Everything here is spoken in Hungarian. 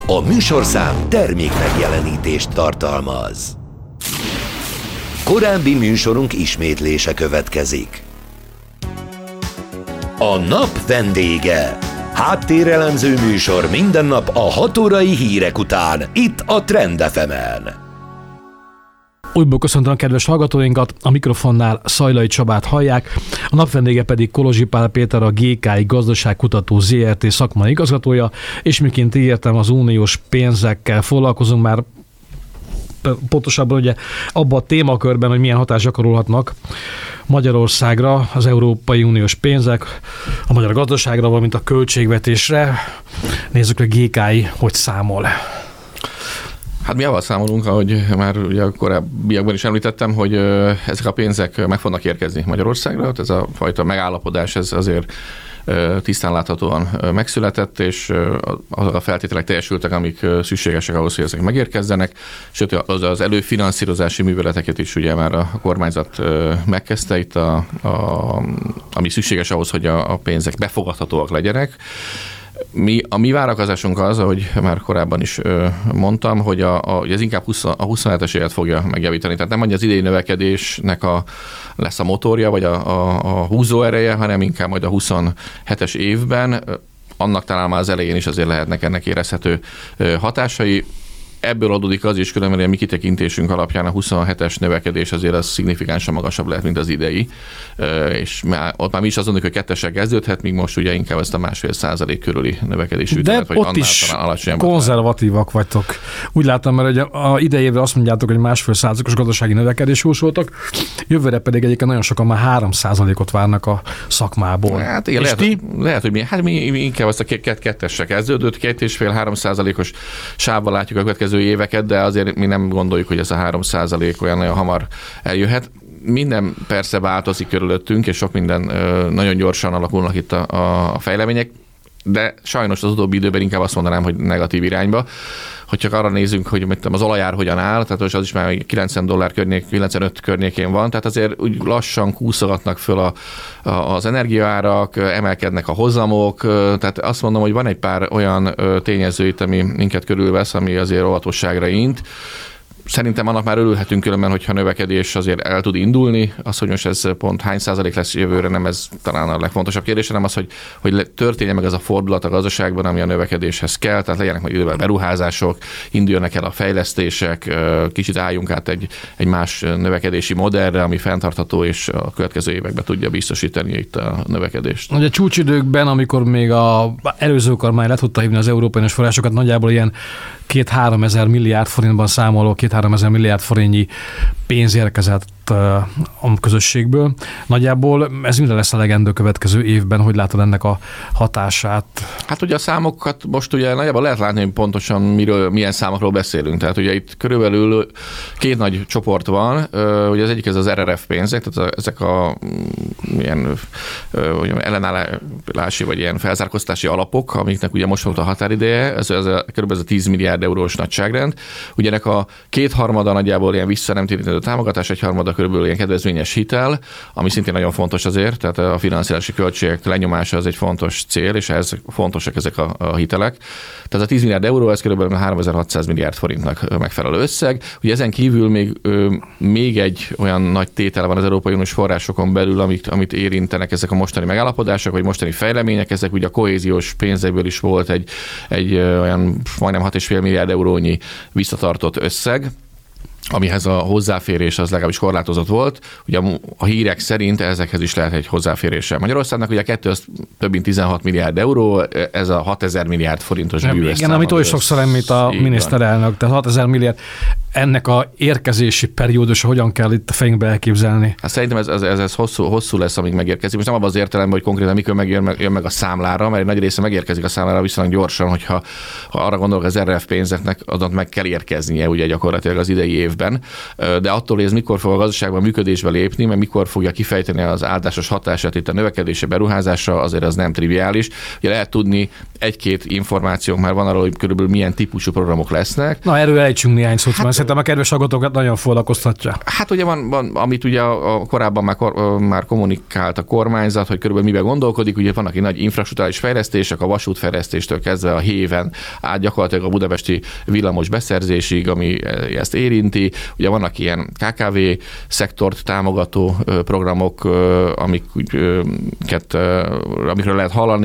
A műsorszám termék megjelenítést tartalmaz. Korábbi műsorunk ismétlése következik. A nap vendége. Háttérelemző műsor minden nap a 6 órai hírek után, itt a Trend FM-en. Újból köszöntöm a kedves hallgatóinkat, a mikrofonnál Szajlai Csabát hallják, a napvendége pedig Kolozsi Pál Péter, a GKI Gazdaságkutató ZRT szakmai igazgatója, és miként ígértem, az uniós pénzekkel foglalkozunk már pontosabban ugye abban a témakörben, hogy milyen hatást gyakorolhatnak Magyarországra az Európai Uniós pénzek, a magyar gazdaságra, valamint a költségvetésre. Nézzük, hogy GKI hogy számol. Hát mi avval számolunk, ahogy már ugye a korábbiakban is említettem, hogy ezek a pénzek meg fognak érkezni Magyarországra. Ez a fajta megállapodás ez azért tisztán láthatóan megszületett, és azok a feltételek teljesültek, amik szükségesek ahhoz, hogy ezek megérkezzenek. Sőt, az előfinanszírozási műveleteket is ugye már a kormányzat megkezdte itt, ami szükséges ahhoz, hogy a pénzek befogadhatóak legyenek. A mi várakozásunk az, ahogy már korábban is mondtam, hogy ez inkább a 27-es évet fogja megjavítani. Tehát nem, hogy az idei növekedésnek lesz a motorja, vagy a húzóereje, hanem inkább majd a 27-es évben, annak talán már az elején is azért lehetnek ennek érezhető hatásai. Ebből adódik az is, különben a mi kitekintésünk alapján a 27-es növekedés azért az szignifikánsan magasabb lehet, mint az idei, és ott már mi is azt mondjuk, hogy 2-essel kezdődhet, míg most ugye inkább ezt a 1,5% körüli növekedés ütemet, vagy ott is konzervatívak vagytok. Úgy látom, mert ugye a idei évre azt mondjátok, hogy 1,5%-os gazdasági növekedés jósoltok, jövőre pedig egyébként nagyon sokan már 3%-ot várnak a szakmából. Hát igen, lehet, hogy mi inkább azt a 2-essel kezdődött, 2,5-3%-os sávval látjuk a következő éveket, de azért mi nem gondoljuk, hogy ez a 3% olyan nagyon hamar eljöhet. Minden persze változik körülöttünk, és sok minden nagyon gyorsan alakulnak itt a fejlemények, de sajnos az utóbbi időben inkább azt mondanám, hogy negatív irányba. Hogy csak arra nézünk, hogy az olajár hogyan áll, tehát az is már $90 környék, 95 környékén van, tehát azért úgy lassan kúszogatnak föl az energiaárak, emelkednek a hozamok, tehát azt mondom, hogy van egy pár olyan tényező itt, ami minket körülvesz, ami azért óvatosságra int. Szerintem annak már örülhetünk különben, hogyha növekedés azért el tud indulni. Az, hogy most ez pont hány százalék lesz jövőre, nem ez talán a legfontosabb kérdés, hanem az, hogy történjen meg ez a fordulat a gazdaságban, ami a növekedéshez kell, tehát legyenek majd idővel beruházások, induljanak el a fejlesztések, kicsit álljunk át egy más növekedési modellre, ami fenntartható, és a következő években tudja biztosítani itt a növekedést. Ugye csúcsidőkben, amikor még az előző kormány le tudta hívni az európai uniós forrásokat, nagyjából ilyen 2-3 ezer milliárd forintban számoló, 2-3 ezer milliárd forintnyi pénz érkezett a közösségből. Nagyjából ez mire lesz elegendő következő évben? Hogy látod ennek a hatását? Hát ugye a számokat most ugye nagyjából lehet látni, hogy pontosan milyen számokról beszélünk. Tehát ugye itt körülbelül 2 nagy csoport van. Ugye az egyik ez az RRF pénzek, tehát ezek a ilyen ellenállási vagy ilyen felzárkóztatási alapok, amiknek ugye most volt a határideje, ez körülbelül ez a 10 milliárd eurós nagyságrend. Ugye ennek a 2/3 nagyjából ilyen visszanemtérítendő támogatás, 1/3 körülbelül ilyen kedvezményes hitel, ami szintén nagyon fontos azért, tehát a finanszírozási költségek lenyomása az egy fontos cél, és ehhez fontosak ezek a hitelek. Tehát a 10 milliárd euró, ez körülbelül 3600 milliárd forintnak megfelelő összeg. Ugye ezen kívül még egy olyan nagy tétel van az Európai Uniós forrásokon belül, amit érintenek ezek a mostani megállapodások, vagy mostani fejlemények, ezek ugye a kohéziós pénzekből is volt egy olyan majdnem 6,5 milliárd eurónyi visszatartott összeg, amihez a hozzáférés az legalábbis korlátozott volt. Ugye a hírek szerint ezekhez is lehet egy hozzáférése. Magyarországnak ugye 2 több mint 16 milliárd euró, ez a 6000 milliárd forintos bűvösszám. Igen, amit oly sokszor említ a miniszterelnök, tehát 6000 milliárd. Ennek a érkezési periódusa hogyan kell itt a fejünkbe elképzelni? Hát szerintem ez hosszú lesz, amíg megérkezik. Most nem abban az értelemben, hogy konkrétan mikor jön meg a számlára, mert egy nagy része megérkezik a számlára viszonylag gyorsan, hogyha arra gondolok, az RRF pénzeknek adat meg kell érkeznie ugye gyakorlatilag az idei évben. De attól, hogy ez mikor fog a gazdaságban működésbe lépni, mert mikor fogja kifejteni az áldásos hatását itt a növekedési beruházásra, azért az nem triviális. Ugye lehet tudni, 1-2 információnk már van arról, hogy körülbelül milyen típusú programok lesznek. Na, erről ejtsünk néhány szót, mert Szerintem a kedves hallgatókat nagyon foglalkoztatja. Hát ugye van amit ugye korábban már kommunikált a kormányzat, hogy körülbelül miben gondolkodik, ugye vannak nagy infrastrukturális fejlesztések, a vasútfejlesztéstől kezdve a héven át gyakorlatilag a budapesti villamos beszerzésésig, ami ezt érinti. Ugye vannak ilyen KKV szektort támogató programok, amikről lehet hallani,